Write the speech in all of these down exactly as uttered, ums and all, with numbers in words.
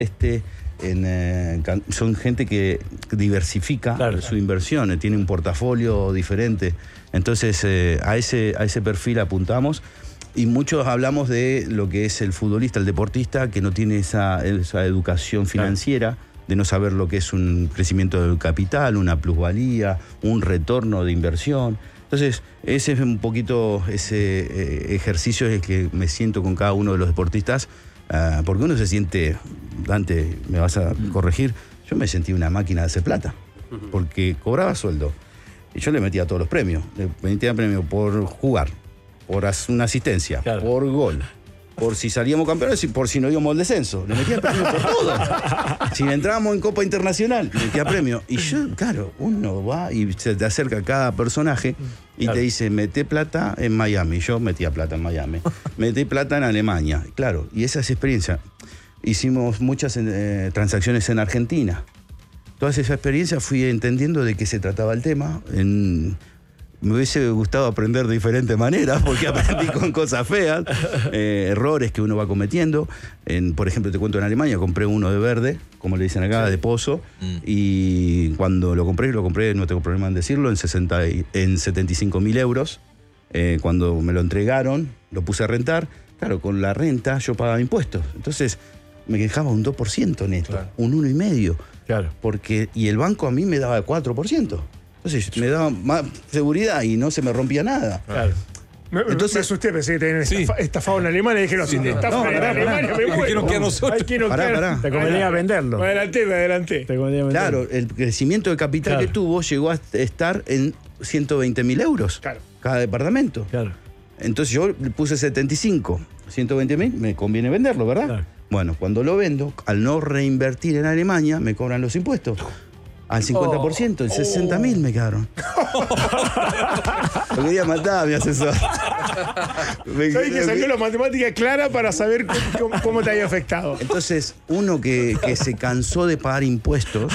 este, en, eh, son gente que diversifica claro, su inversión, tiene un portafolio diferente. Entonces eh, a, ese, a ese perfil apuntamos. Y muchos hablamos de lo que es el futbolista, el deportista, que no tiene esa, esa educación financiera, claro, de no saber lo que es un crecimiento del capital, una plusvalía, un retorno de inversión. Entonces, ese es un poquito ese eh, ejercicio es el que me siento con cada uno de los deportistas, uh, porque uno se siente, Dante, me vas a corregir, yo me sentí una máquina de hacer plata, porque cobraba sueldo. Y yo le metía todos los premios. Le metía premios por jugar, por una asistencia, claro, por gol, por si salíamos campeones y por si no íbamos al descenso. Le metía premio por todo. Si entrábamos en Copa Internacional, le metía premio. Y yo, claro, uno va y se te acerca a cada personaje y claro, te dice, mete plata en Miami. Yo metía plata en Miami. Metí plata en Alemania. Claro, y esa es experiencia. Hicimos muchas eh, transacciones en Argentina. Toda esa experiencia fui entendiendo de qué se trataba el tema. En, me hubiese gustado aprender de diferentes maneras, porque aprendí con cosas feas, eh, errores que uno va cometiendo. En, por ejemplo, te cuento, en Alemania compré uno de verde, como le dicen acá, sí, de pozo, mm. y cuando lo compré, lo compré, no tengo problema en decirlo, en, sesenta, en setenta y cinco mil euros. Eh, cuando me lo entregaron, lo puse a rentar. Claro, con la renta yo pagaba impuestos. Entonces me quejaba un dos por ciento neto, claro, un uno coma cinco por ciento. Claro. Porque, y el banco a mí me daba cuatro por ciento. Entonces me daba más seguridad y no se me rompía nada. Claro. Me, Entonces, me asusté, pensé que tenían sí. estafado en Alemania y dije, no, si te estafan en Alemania, me muero. ¿Qué nos queda a nosotros? Pará, pará. Te convenía venderlo. Me adelanté, me adelanté. Te convenía venderlo. Claro, el crecimiento de capital claro, que tuvo llegó a estar en ciento veinte mil euros claro, cada departamento. Claro. Entonces yo le puse setenta y cinco, ciento veinte mil, me conviene venderlo, ¿verdad? Claro. Bueno, cuando lo vendo, al no reinvertir en Alemania, me cobran los impuestos. Al cincuenta por ciento, oh, en sesenta mil me quedaron. Lo quería matar a mi asesor. ¿Sabes que salió la matemática clara para saber cómo, cómo te había afectado? Entonces, uno que, que se cansó de pagar impuestos,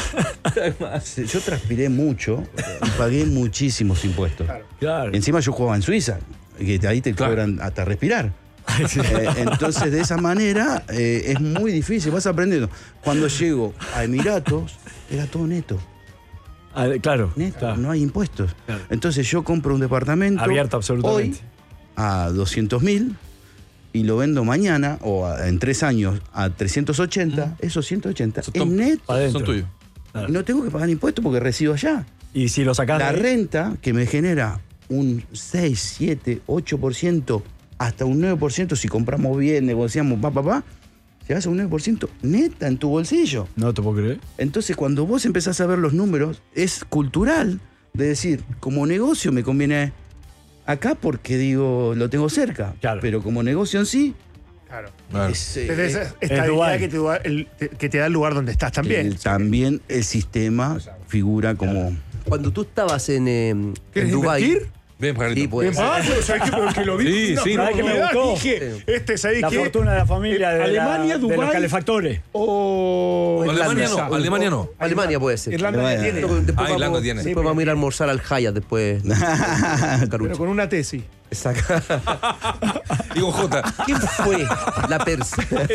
yo transpiré mucho y pagué muchísimos impuestos. Claro. Claro. Encima yo jugaba en Suiza, que ahí te claro, cobran hasta respirar. Sí. Eh, entonces, de esa manera, eh, es muy difícil, vas aprendiendo. Cuando llego a Emiratos, era todo neto. Ah, claro. Neto, claro, no hay impuestos. Claro. Entonces yo compro un departamento abierto absolutamente hoy a doscientos mil y lo vendo mañana o a, en tres años a trescientos ochenta. Mm. Esos ciento ochenta Eso es neto. Son tuyos. Claro. No tengo que pagar impuestos porque resido allá. Y si lo sacás la de... renta que me genera un seis, siete, ocho por ciento hasta un nueve por ciento si compramos bien, negociamos, pa, pa, pa, llegas a un nueve por ciento neta en tu bolsillo. No te puedo creer. Entonces, cuando vos empezás a ver los números, es cultural de decir, como negocio me conviene acá porque, digo, lo tengo cerca. Claro. Pero como negocio en sí... Claro. Claro. Es, eh, es, esa estabilidad que te, da el, que te da el lugar donde estás también. El, también el sistema figura como... Claro. Cuando tú estabas en, eh, en Dubái... invertir? Ven, Pajarito. Sí, pues. Ah, pero ¿sabes qué? Pero que lo vi. Sí, no, sí. ¿sabes No, que me gustó? Dije, este, ¿sabes la qué? fortuna de la familia de, Alemania, la, Dubái, de los calefactores. O Alemania no, Alemania no. Alemania puede ser. Irlanda Alemania. tiene. Después, Ah, vamos, Irlanda tiene. después vamos a ir a almorzar al Hyatt después. Pero con una tesis. Exacto. Digo J. ¿Quién fue la persona?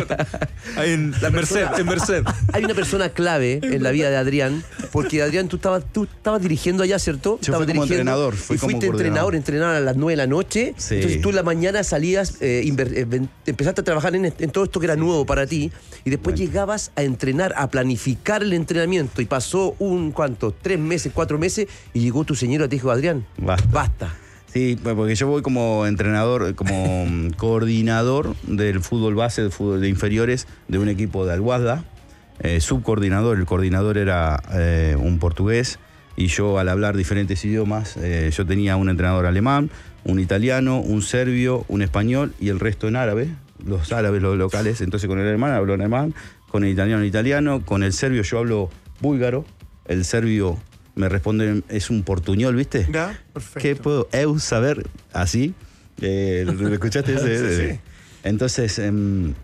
Ahí en la Merced, en Merced. Hay una persona clave en la vida de Adrián, porque Adrián, tú estabas, tú estabas dirigiendo allá, ¿cierto? Yo estabas fui como entrenador. Fui y fuiste como entrenador, entrenador a las nueve de la noche. Sí. Entonces tú en la mañana salías, eh, inver, eh, empezaste a trabajar en, en todo esto que era nuevo para ti, y después bueno. llegabas a entrenar, a planificar el entrenamiento, y pasó un, ¿cuánto? Tres meses, cuatro meses, y llegó tu señora y te dijo, Adrián, basta. basta. Sí, porque yo voy como entrenador, como coordinador del fútbol base, del fútbol de inferiores de un equipo de Al-Wahda, eh, subcoordinador, el coordinador era eh, un portugués y yo al hablar diferentes idiomas, eh, yo tenía un entrenador alemán, un italiano, un serbio, un español y el resto en árabe, los árabes, los locales, entonces con el alemán hablo en alemán, con el italiano en italiano, con el serbio yo hablo búlgaro, el serbio... Me responden, es un portuñol, ¿viste? Ya, perfecto. ¿Qué puedo eu saber así? Eh, ¿Lo escuchaste? Ese? Sí, sí. Entonces, eh,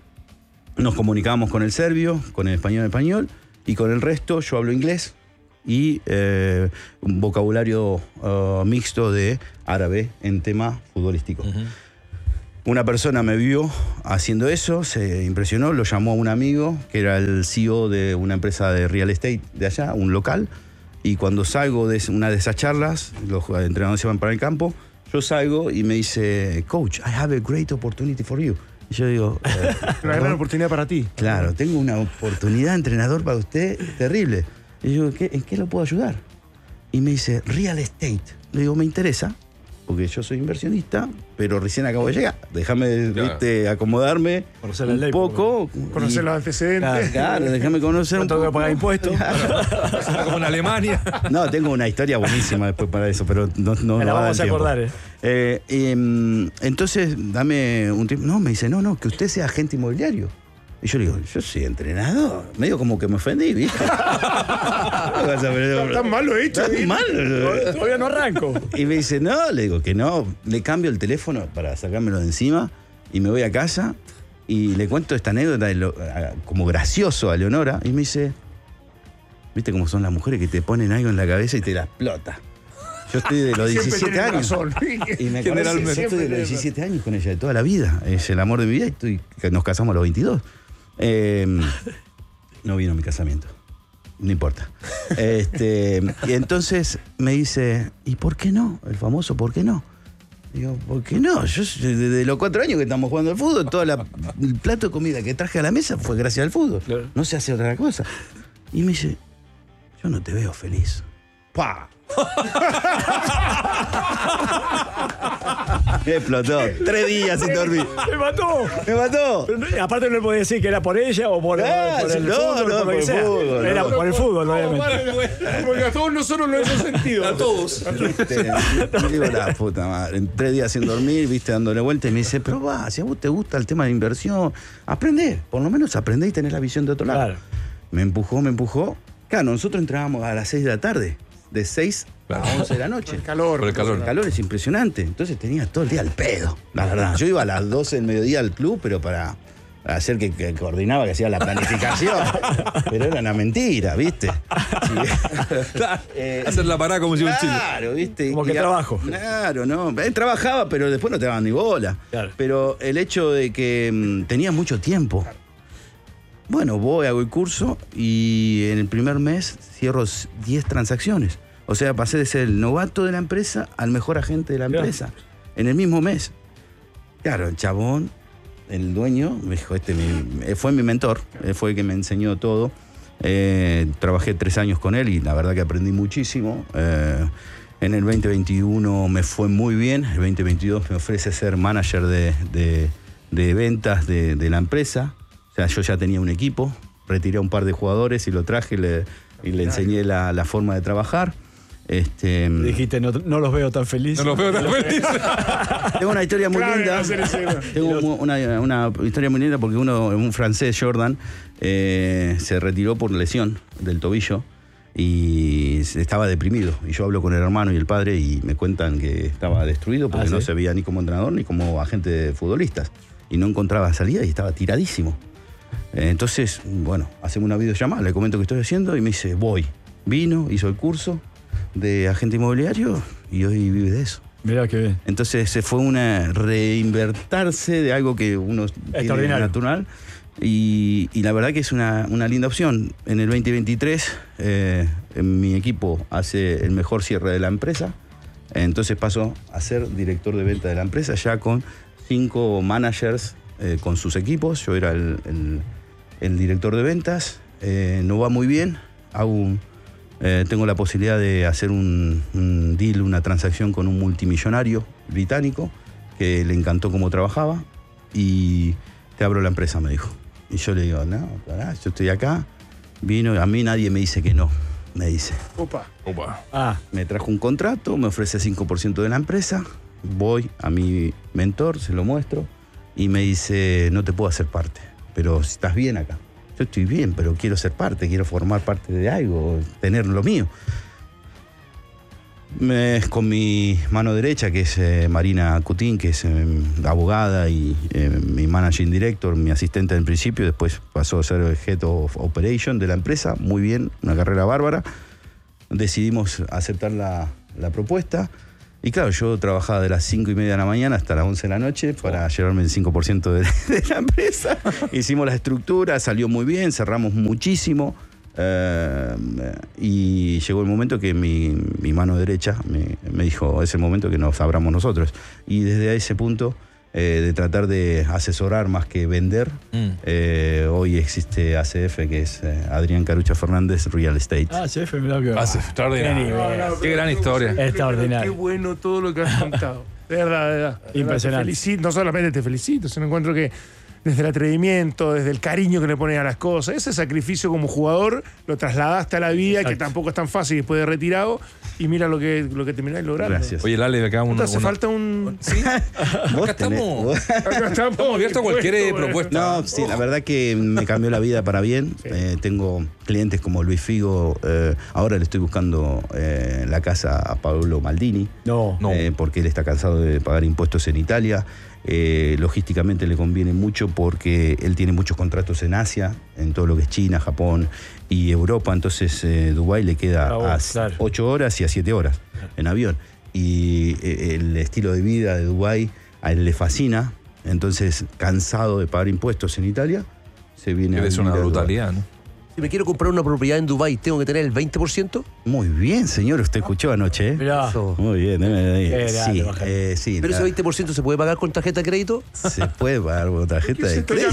nos comunicábamos con el serbio, con el español español, y con el resto yo hablo inglés y eh, un vocabulario uh, mixto de árabe en tema futbolístico. Uh-huh. Una persona me vio haciendo eso, se impresionó, lo llamó a un amigo, que era el C E O de una empresa de real estate de allá, un local, y cuando salgo de una de esas charlas, los entrenadores se van para el campo, yo salgo y me dice, coach, I have a great opportunity for you. Y yo digo, eh, una gran oportunidad para ti. Claro, tengo una oportunidad de entrenador para usted terrible. Y yo, ¿qué, ¿en qué lo puedo ayudar? Y me dice, real estate. Le digo, me interesa, porque yo soy inversionista, pero recién acabo de llegar. Déjame, claro, ¿viste, acomodarme conocer un ley, poco. Conocer y, los antecedentes. Claro, déjame conocer un poco. Tengo que pagar impuestos. Claro. Como en Alemania. No, tengo una historia buenísima después para eso, pero no, no me la no vamos a acordar. Eh. Eh, eh, entonces, dame un tiempo. No, me dice, no, no, que usted sea agente inmobiliario. Y yo le digo, yo soy entrenador. Medio como que me ofendí, ¿viste? Tan mal lo he hecho. Tan mal. Todavía no arranco. Y me dice, no, le digo que no. Le cambio el teléfono para sacármelo de encima y me voy a casa y le cuento esta anécdota de lo, como gracioso a Leonora. Y me dice, ¿viste cómo son las mujeres que te ponen algo en la cabeza y te la explota? Yo estoy de los diecisiete años. Razón. Y me acuerdo, yo estoy de los diecisiete años con ella, de toda la vida. Es el amor de mi vida y estoy, nos casamos a los veintidós. Eh, no vino mi casamiento. No importa. Este, y entonces me dice, ¿y por qué no? El famoso ¿por qué no? Digo, ¿por qué no? Yo desde los cuatro años que estamos jugando al fútbol, todo la, el plato de comida que traje a la mesa fue gracias al fútbol. Claro. No se hace otra cosa. Y me dice, yo no te veo feliz. ¡Pah! Me explotó. Tres días sin dormir. Me mató. Me mató. Pero, aparte no le podía decir que era por ella o por, ah, por el no, fútbol. No, por, por el fútbol. Era no. por el fútbol, obviamente. Porque a todos nosotros lo hemos sentido. A todos. Viste, me digo la puta madre. Tres días sin dormir, viste, dándole vuelta y me dice, pero va, si a vos te gusta el tema de inversión, aprendé. Por lo menos aprendé y tenés la visión de otro lado. Claro. Me empujó, me empujó. Claro, nosotros entrábamos a las seis de la tarde. De seis a once de la noche. Por el calor. Por el calor. El calor es impresionante. Entonces tenía todo el día al pedo, la verdad. Yo iba a las doce del mediodía al club, pero para hacer que, que coordinaba, que hacía la planificación. Pero era una mentira, ¿viste? Sí. eh, Hacer la parada como si fuera un chile. Claro, ¿viste? Como que y, trabajo. Claro, no. Él trabajaba, pero después no te daban ni bola. Claro. Pero el hecho de que mmm, tenía mucho tiempo. Bueno, voy, hago el curso y en el primer mes cierro diez transacciones. O sea, pasé de ser el novato de la empresa al mejor agente de la empresa. Claro. En el mismo mes. Claro, el chabón, el dueño, me dijo, este mi, fue mi mentor, fue el que me enseñó todo. Eh, trabajé tres años con él y la verdad que aprendí muchísimo. Eh, en el veinte veintiuno me fue muy bien. El veinte veintidós me ofrece ser manager de, de, de ventas de, de la empresa. O sea, yo ya tenía un equipo, retiré a un par de jugadores y lo traje y le, y le enseñé la, la forma de trabajar. Este, Dijiste, no, no los veo tan felices. No los veo tan felices. Tengo una historia muy claro, linda. Tengo una, una historia muy linda porque uno, un francés, Jordan, eh, se retiró por lesión del tobillo y estaba deprimido. Y yo hablo con el hermano y el padre y me cuentan que estaba destruido porque ah, ¿sí? no se veía ni como entrenador ni como agente de futbolistas. Y no encontraba salida y estaba tiradísimo. Entonces, bueno, hacemos una videollamada, le comento que estoy haciendo y me dice, voy. Vino, hizo el curso de agente inmobiliario y hoy vive de eso. Mirá qué bien. Entonces se fue una reinvertirse de algo que uno tiene natural y, y la verdad que es una, una linda opción. En el veinte veintitrés eh, en mi equipo hace el mejor cierre de la empresa, entonces paso a ser director de venta de la empresa ya con cinco managers eh, con sus equipos. Yo era el, el, el director de ventas. Eh, no va muy bien. Hago un, eh, tengo la posibilidad de hacer un, un deal, una transacción con un multimillonario británico que le encantó cómo trabajaba y te abro la empresa, me dijo. Y yo le digo, no, pará, yo estoy acá. Vino, a mí nadie me dice que no, me dice. Opa. Opa. Ah. Me trajo un contrato, me ofrece cinco por ciento de la empresa. Voy a mi mentor, se lo muestro y me dice, no te puedo hacer parte, pero si estás bien acá. Yo estoy bien, pero quiero ser parte, quiero formar parte de algo, tener lo mío. Me, con mi mano derecha, que es eh, Marina Cutín, que es eh, abogada y eh, mi managing director, mi asistente en principio, después pasó a ser el Head of Operation de la empresa, muy bien, una carrera bárbara. Decidimos aceptar la, la propuesta. Y claro, yo trabajaba de las cinco y media de la mañana hasta las once de la noche para oh. llevarme el cinco por ciento de, de la empresa. Hicimos la estructura, salió muy bien, cerramos muchísimo. Eh, y llegó el momento que mi, mi mano derecha me, me dijo, es el momento que nos abramos nosotros. Y desde ese punto, eh, de tratar de asesorar más que vender, mm. eh, hoy existe A C F, que es eh, Adrián Carucha Fernández Real Estate. Ah, A C F, mirá que va. Extraordinario. No, no, qué gran historia. Extraordinario. Qué bueno todo lo que has contado. De verdad, de verdad. Impresionante. Te felicito, no solamente te felicito, sino encuentro que desde el atrevimiento, desde el cariño que le pones a las cosas, ese sacrificio como jugador lo trasladaste a la vida, exacto, que tampoco es tan fácil después de retirado, y mira lo que, lo que terminás logrando. Gracias. Oye, Lale, acá uno. ¿Te hace una... falta un...? ¿Sí? Acá estamos, acá estamos abiertos a cualquier propuesta. No, sí, la verdad que me cambió la vida para bien. Sí. Eh, tengo clientes como Luis Figo, eh, ahora le estoy buscando eh, la casa a Paolo Maldini. No, no. Eh, porque él está cansado de pagar impuestos en Italia. Eh, logísticamente le conviene mucho porque él tiene muchos contratos en Asia, en todo lo que es China, Japón y Europa. Entonces eh, Dubái le queda oh, a claro. ocho horas y a siete horas claro. en avión. Y eh, el estilo de vida de Dubái a él le fascina. Entonces, cansado de pagar impuestos en Italia, se viene a Es una brutalidad, ¿no? Si me quiero comprar una propiedad en Dubái, ¿tengo que tener el veinte por ciento? Muy bien, señor. Usted escuchó anoche, ¿eh? Mirá. Muy bien. Eh, eh, sí, eh, sí, ¿Pero ese veinte por ciento se puede pagar con tarjeta de crédito? Se puede pagar con tarjeta de crédito.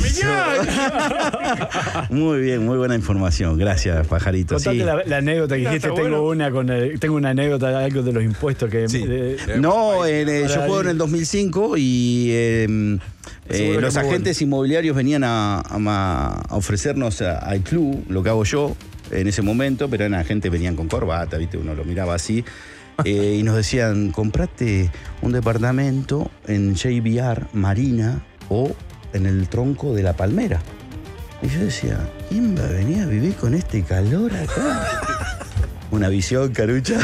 Muy bien, muy buena información. Gracias, Pajarito. Contate sí. la, la anécdota que dijiste. Tengo bueno. una con el, tengo una anécdota algo de los impuestos que... Sí. De, no, en, eh, yo juego en el dos mil cinco y... Eh, Eh, los agentes bueno. inmobiliarios venían a, a, a ofrecernos al club, lo que hago yo en ese momento, pero la gente venían con corbata, ¿viste? Uno lo miraba así, eh, y nos decían, comprate un departamento en J B R Marina o en el tronco de la Palmera. Y yo decía, ¿quién va a venir a vivir con este calor acá? Una visión, Carucha.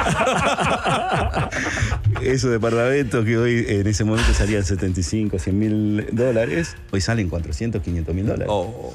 Esos departamentos que hoy en ese momento salían setenta y cinco, cien mil dólares, hoy salen cuatrocientos, quinientos mil dólares. Oh.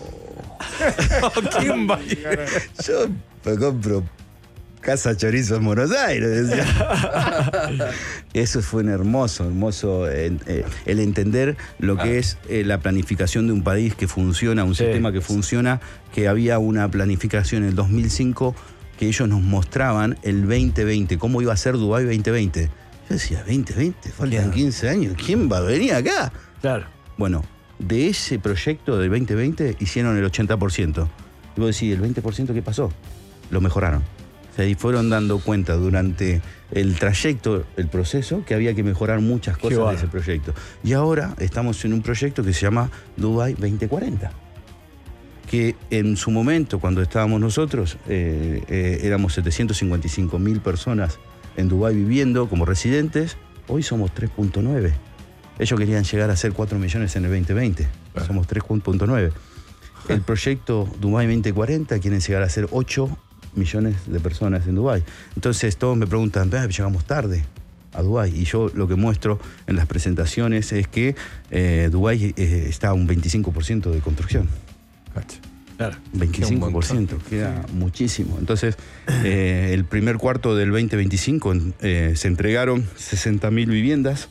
¿Quién va? Yo me compro casa chorizo en Buenos Aires. Decía. Eso fue un hermoso, hermoso eh, eh, el entender lo que ah. es eh, la planificación de un país que funciona, un sí. sistema que funciona, que había una planificación en el dos mil cinco que ellos nos mostraban el veinte veinte, cómo iba a ser Dubái veinte veinte. Yo decía, veinte veinte, faltan claro. quince años, ¿quién va a venir acá? Claro. Bueno, de ese proyecto del veinte veinte hicieron el ochenta por ciento. Y vos decís, ¿el veinte por ciento qué pasó? Lo mejoraron. O sea, y fueron dando cuenta durante el trayecto, el proceso, que había que mejorar muchas cosas bueno. de ese proyecto. Y ahora estamos en un proyecto que se llama Dubái veinte cuarenta. Que en su momento, cuando estábamos nosotros, eh, eh, éramos setecientos cincuenta y cinco mil personas en Dubái viviendo como residentes, hoy somos tres punto nueve. Ellos querían llegar a ser cuatro millones en el veinte veinte, claro. somos tres punto nueve. El proyecto Dubái veinte cuarenta quieren llegar a ser ocho millones de personas en Dubái. Entonces todos me preguntan, llegamos tarde a Dubái, y yo lo que muestro en las presentaciones es que eh, Dubái eh, está a un veinticinco por ciento de construcción. Claro. veinticinco por ciento, queda muchísimo. Entonces, eh, el primer cuarto del veinte veinticinco eh, se entregaron sesenta mil viviendas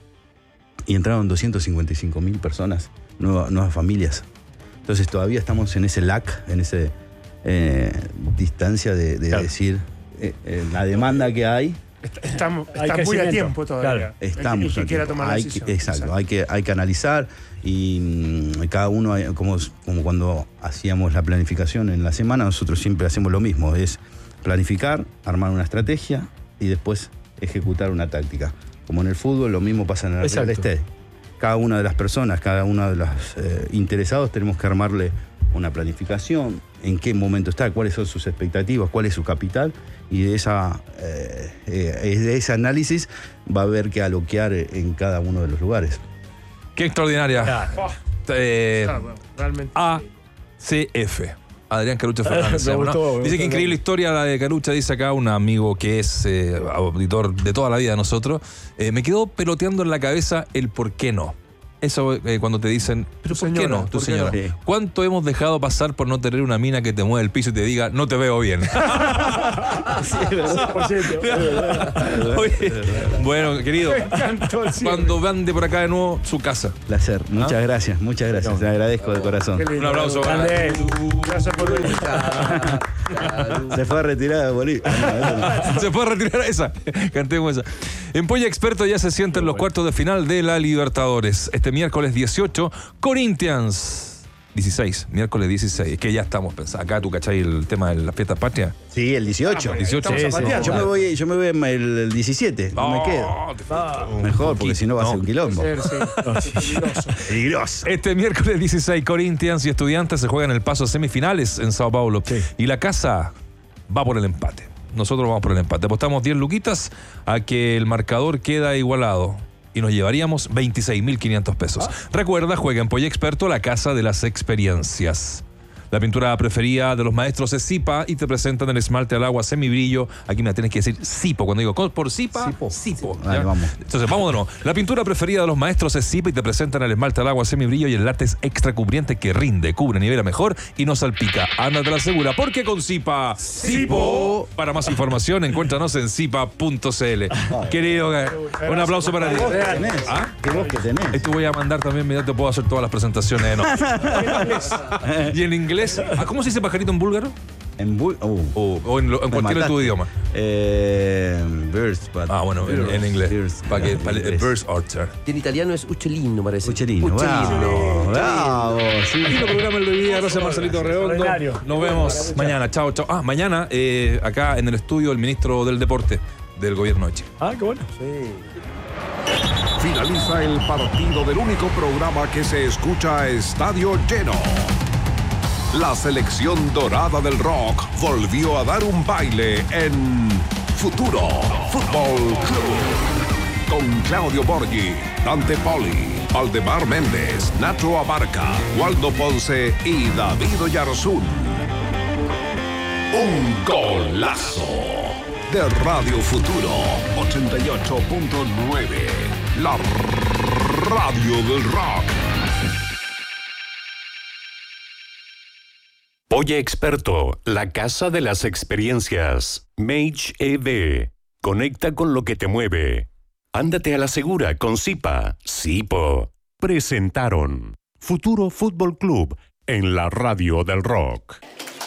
y entraron doscientas cincuenta y cinco mil personas, nueva, nuevas familias. Entonces, todavía estamos en ese lag, en esa eh, distancia de, de claro. decir eh, eh, la demanda que hay. Estamos, está muy a tiempo todavía. Claro. Estamos. El que, el que quiera tomar hay la decisión. Que, exacto, exacto. Hay, que, hay que analizar y mmm, cada uno, como, como cuando hacíamos la planificación en la semana, nosotros siempre hacemos lo mismo, es planificar, armar una estrategia y después ejecutar una táctica. Como en el fútbol, lo mismo pasa en el real estate. Cada una de las personas, cada uno de los eh, interesados tenemos que armarle una planificación, en qué momento está, cuáles son sus expectativas, cuál es su capital, y de, esa, eh, eh, de ese análisis va a haber que aloquear en cada uno de los lugares. Qué extraordinaria. Claro. Eh, claro, realmente. A C F. Adrián Carucha Fernández. me gustó, ¿no? me Dice gustó, que increíble historia la de Carucha, dice acá un amigo que es eh, auditor de toda la vida de nosotros. Eh, me quedó peloteando en la cabeza el por qué no. Eso eh, cuando te dicen, pero ¿por qué no? Tu señora. Sí. ¿Cuánto hemos dejado pasar por no tener una mina que te mueve el piso y te diga, no te veo bien? Sí, es verdad. Por cierto, es verdad. Oye, bueno, querido, Me encantó el cierre. cuando van de por acá de nuevo, su casa. Placer. Muchas gracias, muchas gracias. Te agradezco de corazón. Qué lindo. Un aplauso para- Grande. Gracias por venir. Se fue a retirar de Bolivia. Se puede retirar esa. Cantemos esa. En Polla Experto ya se sienten los cuartos de final de la Libertadores. Este miércoles dieciocho, Corinthians. dieciséis, miércoles dieciséis. Es que ya estamos pensando. Acá tú cachai el tema de las fiestas patrias. Sí, el dieciocho. dieciocho. Estamos Sí, zapateando. Yo me voy, yo me voy el, el diecisiete, no me quedo. Mejor, porque si no va a ser un quilombo. Ser, sí. Peligroso. Peligroso. Este miércoles dieciséis, Corinthians y Estudiantes se juegan el paso a semifinales en Sao Paulo. Sí. Y la casa va por el empate. Nosotros vamos por el empate. Apostamos diez luquitas a que el marcador queda igualado. Y nos llevaríamos veintiséis mil quinientos pesos. Recuerda, juega en Polla Experto, la casa de las experiencias. La pintura preferida de los maestros es Zipa y te presentan el esmalte al agua semibrillo. Aquí me tienes que decir Zipo. Cuando digo por Zipa, Zipo. Zipo. Vale, ¿ya? vamos. Entonces, vamos de nuevo. La pintura preferida de los maestros es Zipa y te presentan el esmalte al agua semibrillo y el látex extra cubriente que rinde, cubre, nivela mejor y no salpica. Ándate la segura, porque con Zipa, Zipo. Para más información, encuéntranos en zipa punto c l. Querido, un aplauso para ti. ¿Qué voz que tenés? ¿Ah? ¿Qué voz que tenés? Ahí te voy a mandar también, mira, te puedo hacer todas las presentaciones. No. Y en inglés, ¿ah, ¿cómo se dice pajarito en búlgaro? En bu- uh, O, o en, lo- en me cualquier de tu mataste. idioma. Eh, birds, but- Ah, bueno, en, en inglés. Birds, Para que, en para, inglés. Birds Orchard. Y en italiano es Uccellino, parece. Uccellino, bravo, bravo, sí. Lindo programa el de hoy día. Gracias, Marcelito Redondo. Extraordinario. Nos vemos mañana. Chao, chao. Ah, mañana eh, acá en el estudio el ministro del Deporte del gobierno de Chile. Ah, qué bueno. Finaliza el partido del único programa que se escucha a estadio lleno. La selección dorada del rock volvió a dar un baile en Futuro Fútbol Club. Con Claudio Borghi, Dante Poli, Aldemar Méndez, Nacho Abarca, Waldo Ponce y David Oyarzún. Un golazo de Radio Futuro ochenta y ocho punto nueve. La radio del rock. Polla Experto, la casa de las experiencias. Mage E V. Conecta con lo que te mueve. Ándate a la segura con Zipa. Zipo. Presentaron Futuro Fútbol Club en la radio del rock.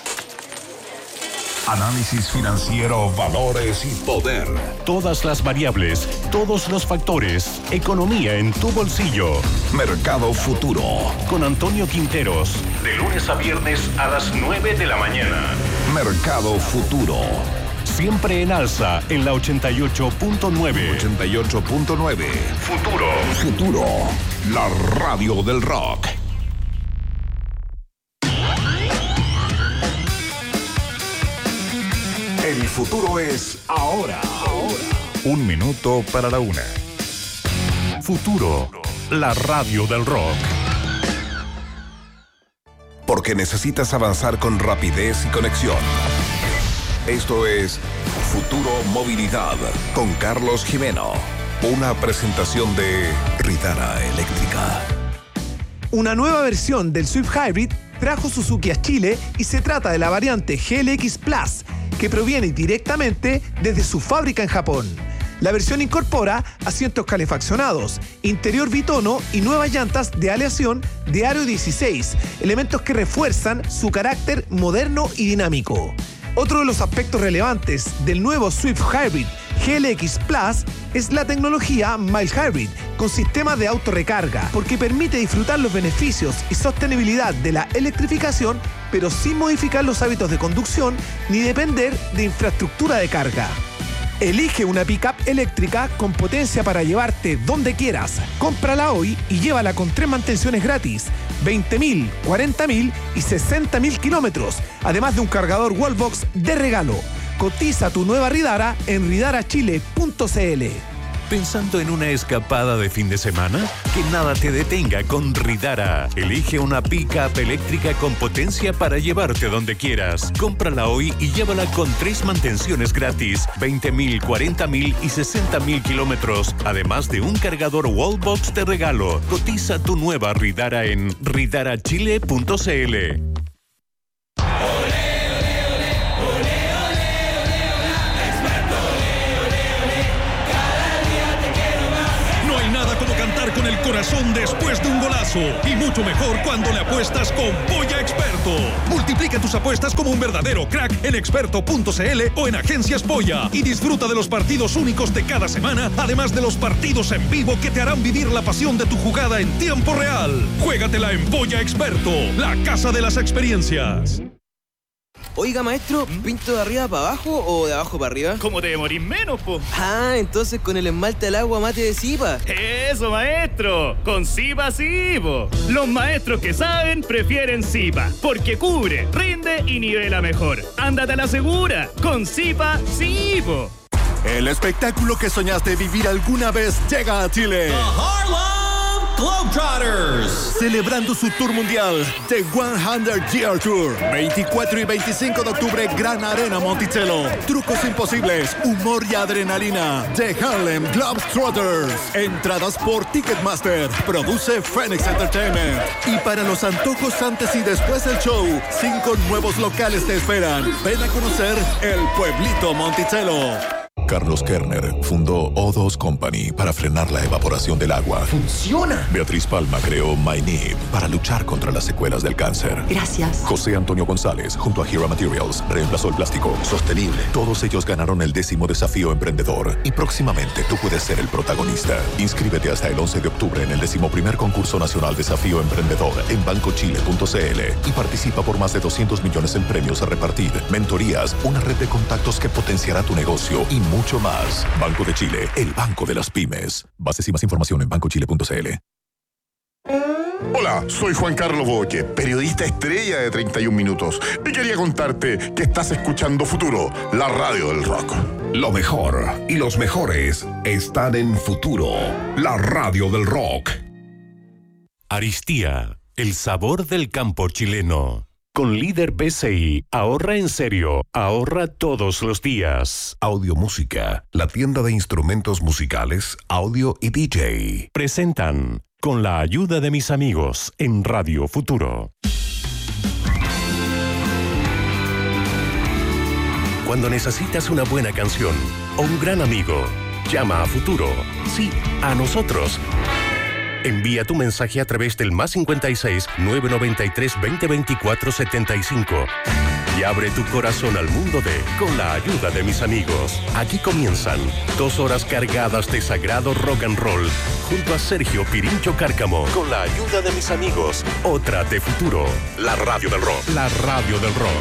Análisis financiero, valores y poder. Todas las variables, todos los factores, economía en tu bolsillo. Mercado Futuro. Con Antonio Quinteros, de lunes a viernes a las nueve de la mañana. Mercado Futuro. Siempre en alza en la ochenta y ocho punto nueve. ochenta y ocho punto nueve. Futuro. Futuro. La radio del rock. El futuro es ahora. Un minuto para la una. Futuro, la radio del rock. Porque necesitas avanzar con rapidez y conexión. Esto es Futuro Movilidad con Carlos Jimeno. Una presentación de Ridara Eléctrica. Una nueva versión del Swift Hybrid trajo Suzuki a Chile y se trata de la variante G L X Plus, que proviene directamente desde su fábrica en Japón. La versión incorpora asientos calefaccionados, interior bitono y nuevas llantas de aleación de aro dieciséis, elementos que refuerzan su carácter moderno y dinámico. Otro de los aspectos relevantes del nuevo Swift Hybrid G L X Plus es la tecnología Mild Hybrid con sistema de autorrecarga, porque permite disfrutar los beneficios y sostenibilidad de la electrificación, pero sin modificar los hábitos de conducción ni depender de infraestructura de carga. Elige una pickup eléctrica con potencia para llevarte donde quieras. Cómprala hoy y llévala con tres mantenciones gratis, veinte mil, cuarenta mil y sesenta mil kilómetros, además de un cargador Wallbox de regalo. Cotiza tu nueva Ridara en ridara chile punto c l. ¿Pensando en una escapada de fin de semana? Que nada te detenga con Ridara. Elige una pick-up eléctrica con potencia para llevarte donde quieras. Cómprala hoy y llévala con tres mantenciones gratis, veinte mil, cuarenta mil y sesenta mil kilómetros, además de un cargador Wallbox de regalo. Cotiza tu nueva Ridara en ridara chile punto c l. Con el corazón después de un golazo y mucho mejor cuando le apuestas con Polla Experto. Multiplica tus apuestas como un verdadero crack en experto punto c l o en Agencias Polla y disfruta de los partidos únicos de cada semana, además de los partidos en vivo que te harán vivir la pasión de tu jugada en tiempo real. Juégatela en Polla Experto, la casa de las experiencias. Oiga, maestro, ¿pinto de arriba para abajo o de abajo para arriba? ¿Cómo te demorís menos, po? Ah, entonces con el esmalte al agua mate de Zipa. ¡Eso, maestro! Con Zipa sí, po. Los maestros que saben prefieren Zipa, porque cubre, rinde y nivela mejor. ¡Ándate a la segura! Con Zipa sí, po. El espectáculo que soñaste vivir alguna vez llega a Chile. The Harlem Globetrotters. Celebrando su tour mundial, The cien Year Tour. veinticuatro y veinticinco de octubre, Gran Arena Monticello. Trucos imposibles, humor y adrenalina. The Harlem Globetrotters. Entradas por Ticketmaster. Produce Phoenix Entertainment. Y para los antojos antes y después del show, cinco nuevos locales te esperan. Ven a conocer el Pueblito Monticello. Carlos Kerner fundó O dos Company para frenar la evaporación del agua. ¡Funciona! Beatriz Palma creó MyNeed para luchar contra las secuelas del cáncer. Gracias. José Antonio González, junto a Hera Materials, reemplazó el plástico sostenible. Todos ellos ganaron el décimo desafío emprendedor y próximamente tú puedes ser el protagonista. Inscríbete hasta el once de octubre en el decimoprimer concurso nacional Desafío Emprendedor en banco chile punto c l y participa por más de doscientos millones en premios a repartir, mentorías, una red de contactos que potenciará tu negocio y mucho más. Banco de Chile, el banco de las pymes. Bases y más información en banco chile punto c l. Hola, soy Juan Carlos Boque, periodista estrella de treinta y un minutos. Y quería contarte que estás escuchando Futuro, la radio del rock. Lo mejor y los mejores están en Futuro, la radio del rock. Aristía, el sabor del campo chileno. Con Líder B C I, ahorra en serio, ahorra todos los días. Audio Música, la tienda de instrumentos musicales, audio y D J. Presentan, con la ayuda de mis amigos, en Radio Futuro. Cuando necesitas una buena canción o un gran amigo, llama a Futuro. Sí, a nosotros. Envía tu mensaje a través del más cincuenta y seis, nueve noventa y tres, veinte veinticuatro, setenta y cinco y abre tu corazón al mundo de Con la ayuda de mis amigos. Aquí comienzan dos horas cargadas de sagrado rock and roll junto a Sergio Pirincho Cárcamo. Con la ayuda de mis amigos, otra de Futuro, la radio del rock. La radio del rock.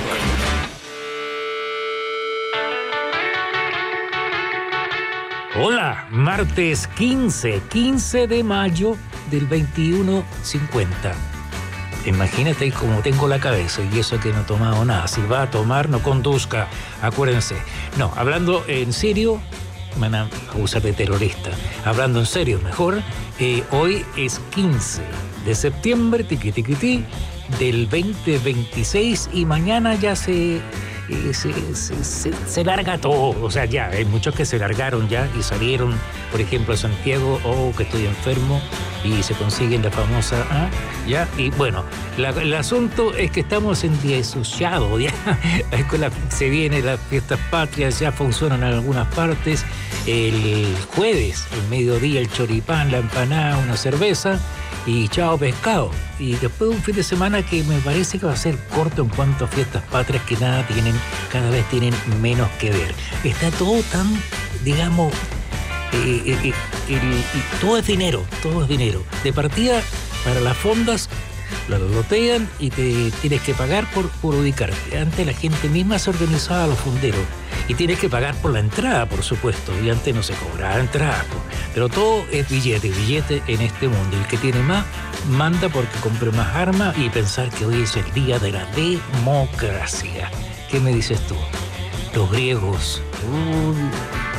Hola, martes quince, quince de mayo del veintiuno cincuenta. Imagínate cómo tengo la cabeza y eso que no he tomado nada. Si va a tomar, no conduzca, acuérdense. No, hablando en serio, me van a acusar de terrorista. Hablando en serio, mejor, eh, hoy es quince de septiembre, tiqui tiqui ti, del veinte veintiséis y mañana ya se... Eh, se, se, se, se larga todo, o sea, ya, hay muchos que se largaron ya y salieron, por ejemplo, a Santiago, oh, que estoy enfermo, y se consiguen la famosa, ¿ah? Ya, y bueno, la, el asunto es que estamos en disociado, ya, se vienen las fiestas patrias, ya funcionan en algunas partes, el jueves, el mediodía, el choripán, la empanada, una cerveza, y chao pescado. Y después un fin de semana que me parece que va a ser corto en cuanto a fiestas patrias, que nada tienen, cada vez tienen menos que ver. Está todo tan, digamos, eh, eh, eh, el, y todo es dinero, todo es dinero. De partida, para las fondas, la lotean y te tienes que pagar por, por ubicarte. Antes la gente misma se organizaba a los fonderos y tienes que pagar por la entrada, por supuesto. Y antes no se cobraba entrada. Pero todo es billete, billete en este mundo. El que tiene más, manda porque compre más armas y pensar que hoy es el día de la democracia. ¿Qué me dices tú? Los griegos, uh,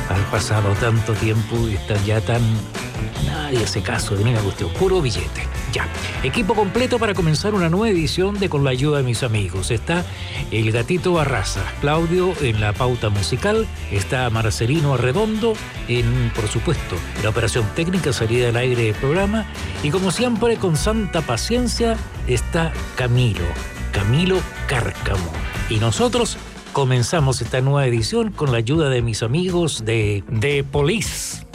Ha pasado tanto tiempo y está ya tan... Nadie hace caso de ninguna cuestión, puro billete. Ya, equipo completo para comenzar una nueva edición de Con la ayuda de mis amigos. Está el Gatito Barraza, Claudio en la pauta musical, está Marcelino Arredondo en, por supuesto, la operación técnica, salida al aire del programa, y como siempre, con santa paciencia, está Camilo, Camilo Cárcamo. Y nosotros comenzamos esta nueva edición con la ayuda de mis amigos de, de Police.